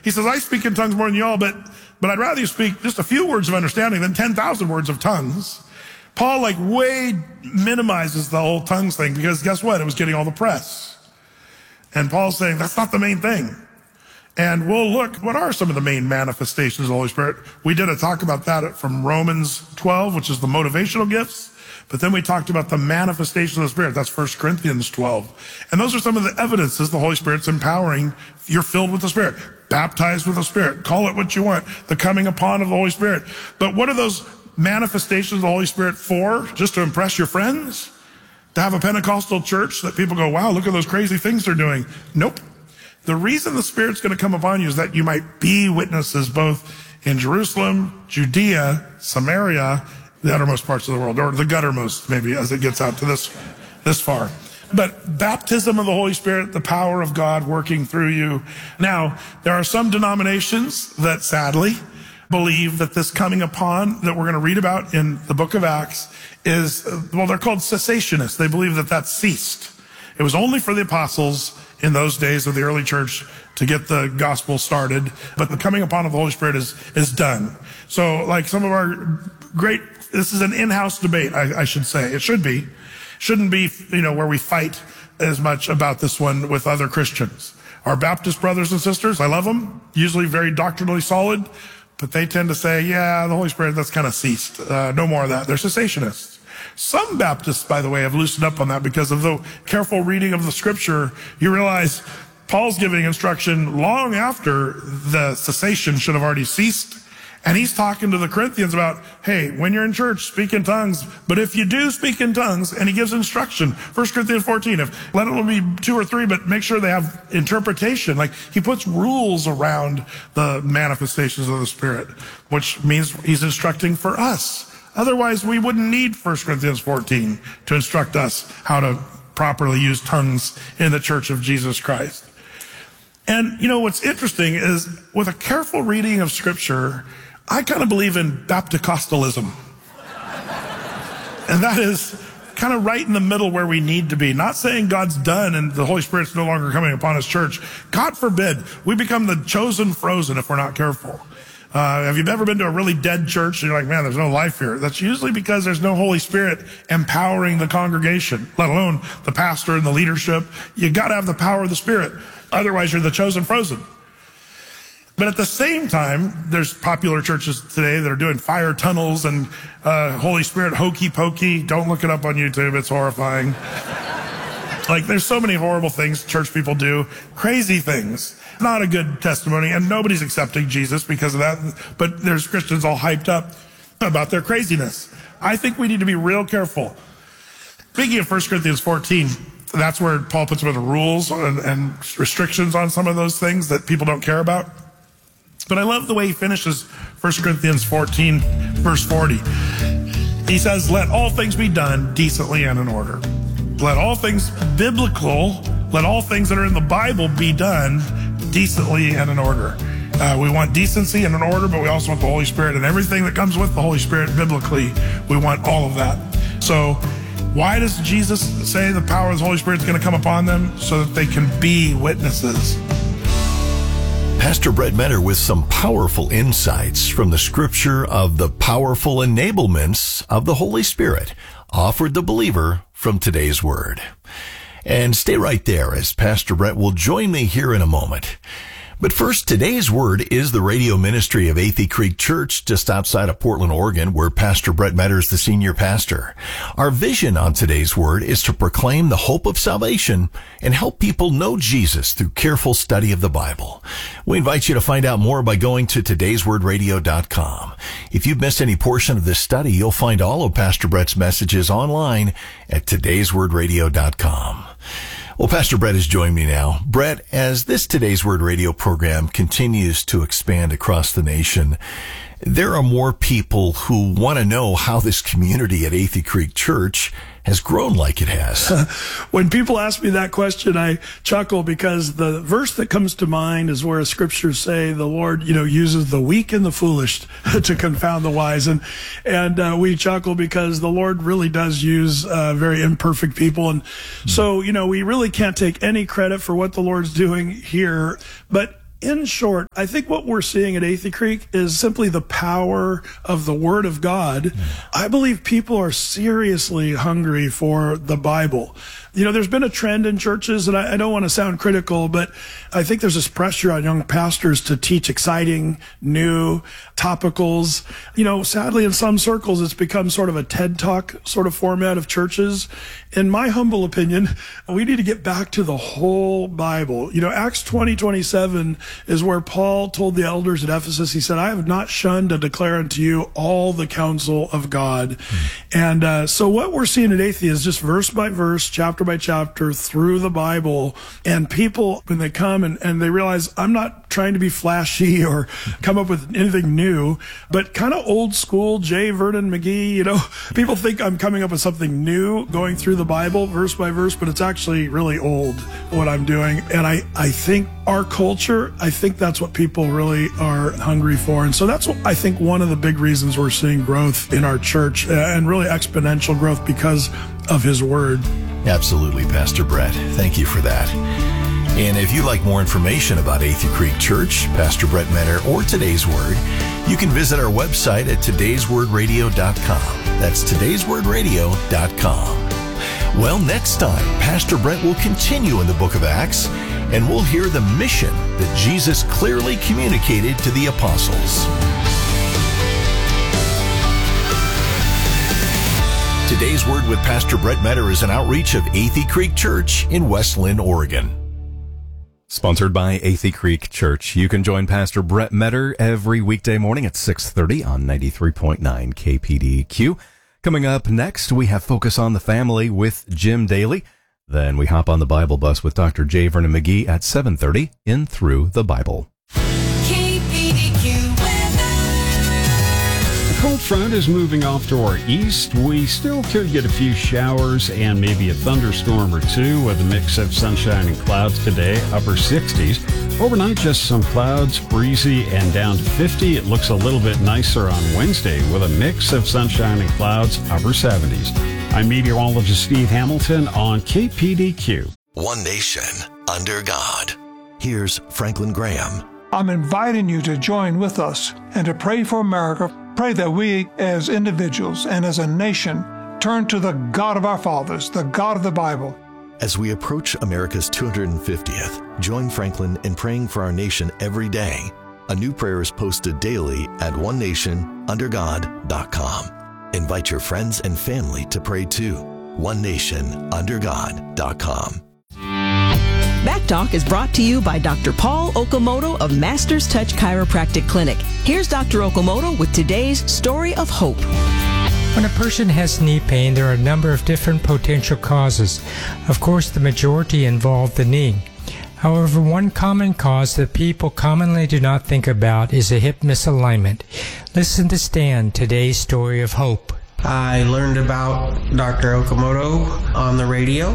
He says, I speak in tongues more than you all, but I'd rather you speak just a few words of understanding than 10,000 words of tongues. Paul way minimizes the whole tongues thing because guess what? It was getting all the press. And Paul's saying that's not the main thing. And we'll look, what are some of the main manifestations of the Holy Spirit? We did a talk about that from Romans 12, which is the motivational gifts. But then we talked about the manifestation of the Spirit. That's 1 Corinthians 12. And those are some of the evidences the Holy Spirit's empowering. You're filled with the Spirit, baptized with the Spirit. Call it what you want, the coming upon of the Holy Spirit. But what are those manifestations of the Holy Spirit for? Just to impress your friends? To have a Pentecostal church that people go, wow, look at those crazy things they're doing. Nope. The reason the Spirit's going to come upon you is that you might be witnesses both in Jerusalem, Judea, Samaria, the uttermost parts of the world, or the guttermost, maybe, as it gets out to this far. But baptism of the Holy Spirit, the power of God working through you. Now, there are some denominations that sadly believe that this coming upon that we're going to read about in the book of Acts is, well, they're called cessationists. They believe that that ceased. It was only for the apostles in those days of the early church to get the gospel started, but the coming upon of the Holy Spirit is done. So like some of our great, this is an in-house debate, I should say. It should be. Shouldn't be, where we fight as much about this one with other Christians. Our Baptist brothers and sisters, I love them, usually very doctrinally solid, but they tend to say, yeah, the Holy Spirit, that's kind of ceased. No more of that. They're cessationists. Some Baptists, by the way, have loosened up on that because of the careful reading of the scripture. You realize Paul's giving instruction long after the cessation should have already ceased. And he's talking to the Corinthians about, hey, when you're in church, speak in tongues. But if you do speak in tongues, and he gives instruction, 1 Corinthians 14, let it only be 2 or 3, but make sure they have interpretation. Like he puts rules around the manifestations of the Spirit, which means he's instructing for us. Otherwise, we wouldn't need 1 Corinthians 14 to instruct us how to properly use tongues in the church of Jesus Christ. And, what's interesting is with a careful reading of Scripture, I kind of believe in Bapticostalism. And that is kind of right in the middle where we need to be. Not saying God's done and the Holy Spirit's no longer coming upon his church. God forbid, we become the chosen frozen if we're not careful. Have you ever been to a really dead church and you're like, man, there's no life here? That's usually because there's no Holy Spirit empowering the congregation, let alone the pastor and the leadership. You got to have the power of the Spirit. Otherwise, you're the chosen frozen. But at the same time, there's popular churches today that are doing fire tunnels and Holy Spirit hokey pokey. Don't look it up on YouTube. It's horrifying. There's so many horrible things church people do, crazy things. Not a good testimony, and nobody's accepting Jesus because of that. But there's Christians all hyped up about their craziness. I think we need to be real careful. Speaking of 1 Corinthians 14, that's where Paul puts a bit of rules and restrictions on some of those things that people don't care about. But I love the way he finishes 1 Corinthians 14, verse 40. He says, let all things be done decently and in order. Let all things biblical, let all things that are in the Bible be done decently and in order. We want decency and an order, but we also want the Holy Spirit and everything that comes with the Holy Spirit biblically. We want all of that. So why does Jesus say the power of the Holy Spirit is going to come upon them? So that they can be witnesses. Pastor Brett Metter with some powerful insights from the scripture of the powerful enablements of the Holy Spirit offered the believer from today's word. And stay right there as Pastor Brett will join me here in a moment. But first, today's word is the radio ministry of Athey Creek Church just outside of Portland, Oregon, where Pastor Brett Metter is the senior pastor. Our vision on today's word is to proclaim the hope of salvation and help people know Jesus through careful study of the Bible. We invite you to find out more by going to todayswordradio.com. If you've missed any portion of this study, you'll find all of Pastor Brett's messages online at todayswordradio.com. Well, Pastor Brett has joined me now. Brett, as this Today's Word radio program continues to expand across the nation, there are more people who want to know how this community at Athey Creek Church has grown like it has. When people ask me that question, I chuckle because the verse that comes to mind is where scriptures say the Lord, uses the weak and the foolish to confound the wise. And we chuckle because the Lord really does use very imperfect people. And so, we really can't take any credit for what the Lord's doing here. But in short, I think what we're seeing at Athey Creek is simply the power of the Word of God. I believe people are seriously hungry for the Bible. You know, there's been a trend in churches, and I don't want to sound critical, but I think there's this pressure on young pastors to teach exciting, new topicals. You know, sadly, in some circles, it's become sort of a TED Talk sort of format of churches. In my humble opinion, we need to get back to the whole Bible. You know, Acts 20:27 is where Paul told the elders at Ephesus, he said, I have not shunned to declare unto you all the counsel of God. And so what we're seeing at Athey is just verse by verse, chapter by chapter through the Bible. And people, when they come and they realize I'm not trying to be flashy or come up with anything new, but kind of old school, J. Vernon McGee, you know, people think I'm coming up with something new going through the Bible verse by verse, but it's actually really old what I'm doing. And I think our culture, I think that's what people really are hungry for. And so that's what I think one of the big reasons we're seeing growth in our church, and really exponential growth because of his word. Absolutely, Pastor Brett. Thank you for that. And if you'd like more information about Athey Creek Church, Pastor Brett Menner, or Today's Word, you can visit our website at todayswordradio.com. That's todayswordradio.com. Well, next time, Pastor Brett will continue in the book of Acts, and we'll hear the mission that Jesus clearly communicated to the apostles. Today's Word with Pastor Brett Menner is an outreach of Athey Creek Church in West Linn, Oregon. Sponsored by Athey Creek Church. You can join Pastor Brett Menner every weekday morning at 6:30 on 93.9 KPDQ. Coming up next, we have Focus on the Family with Jim Daly. Then we hop on the Bible bus with Dr. J. Vernon McGee at 7:30 in Through the Bible. A cold front is moving off to our east. We still could get a few showers and maybe a thunderstorm or two with a mix of sunshine and clouds today, upper 60s. Overnight, just some clouds, breezy, and down to 50. It looks a little bit nicer on Wednesday with a mix of sunshine and clouds, upper 70s. I'm meteorologist Steve Hamilton on KPDQ. One nation under God. Here's Franklin Graham. I'm inviting you to join with us and to pray for America. Pray that we as individuals and as a nation turn to the God of our fathers, the God of the Bible. As we approach America's 250th, join Franklin in praying for our nation every day. A new prayer is posted daily at onenationundergod.com. Invite your friends and family to pray too. onenationundergod.com. Back Talk is brought to you by Dr. Paul Okamoto of Masters Touch Chiropractic Clinic. Here's Dr. Okamoto with today's Story of Hope. When a person has knee pain, there are a number of different potential causes. Of course, the majority involve the knee. However, one common cause that people commonly do not think about is a hip misalignment. Listen to Stan, today's Story of Hope. I learned about Dr. Okamoto on the radio.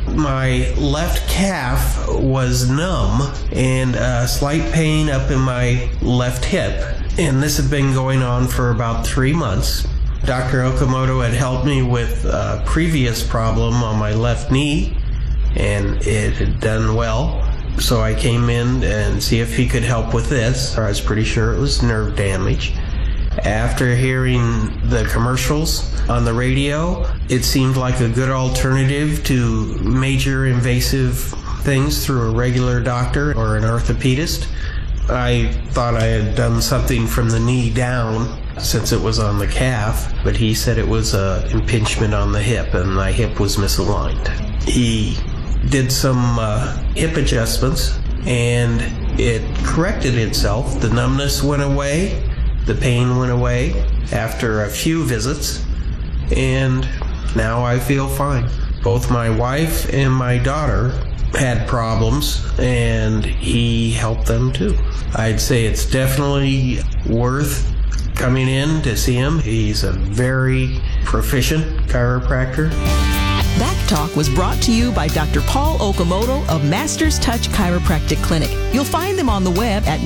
My left calf was numb and a slight pain up in my left hip. And this had been going on for about 3 months. Dr. Okamoto had helped me with a previous problem on my left knee, and it had done well. So I came in and see if he could help with this. I was pretty sure it was nerve damage. After hearing the commercials on the radio, it seemed like a good alternative to major invasive things through a regular doctor or an orthopedist. I thought I had done something from the knee down since it was on the calf, but he said it was an impingement on the hip and my hip was misaligned. He did some hip adjustments and it corrected itself. The numbness went away. The pain went away after a few visits, and now I feel fine. Both my wife and my daughter had problems, and he helped them too. I'd say it's definitely worth coming in to see him. He's a very proficient chiropractor. Back Talk was brought to you by Dr. Paul Okamoto of Masters Touch Chiropractic Clinic. You'll find them on the web at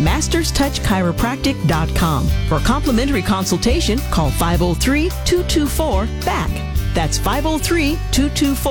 masterstouchchiropractic.com. For a complimentary consultation, call 503-224-BACK. That's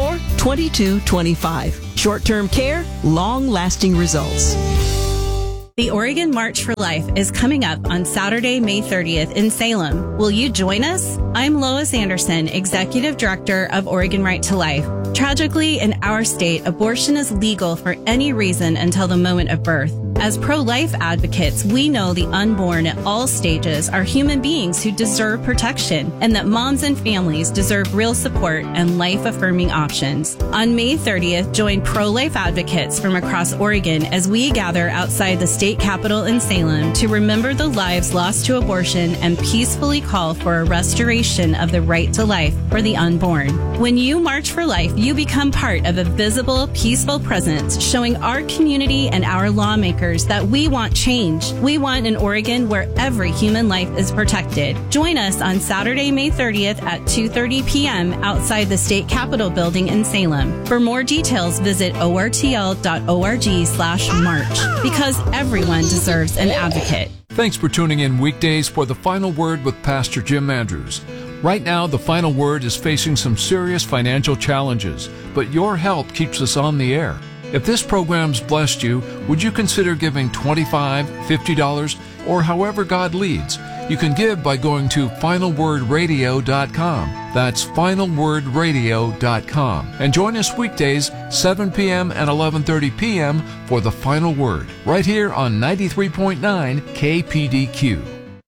503-224-2225. Short-term care, long-lasting results. The Oregon March for Life is coming up on Saturday, May 30th in Salem. Will you join us? I'm Lois Anderson, Executive Director of Oregon Right to Life. Tragically, in our state, abortion is legal for any reason until the moment of birth. As pro-life advocates, we know the unborn at all stages are human beings who deserve protection and that moms and families deserve real support and life-affirming options. On May 30th, join pro-life advocates from across Oregon as we gather outside the state capitol in Salem to remember the lives lost to abortion and peacefully call for a restoration of the right to life for the unborn. When you march for life, you become part of a visible, peaceful presence showing our community and our lawmakers that we want change. We want an Oregon where every human life is protected. Join us on Saturday, May 30th at 2:30 p.m. outside the State Capitol building in Salem. For more details, visit ortl.org/march because everyone deserves an advocate. Thanks for tuning in weekdays for The Final Word with Pastor Jim Andrews. Right now, The Final Word is facing some serious financial challenges, but your help keeps us on the air. If this program's blessed you, would you consider giving $25, $50, or however God leads? You can give by going to finalwordradio.com. That's finalwordradio.com. And join us weekdays, 7 p.m. and 11:30 p.m. for The Final Word, right here on 93.9 KPDQ.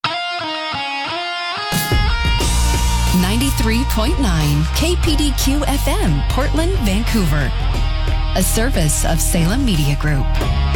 93.9 KPDQ FM, Portland, Vancouver. A service of Salem Media Group.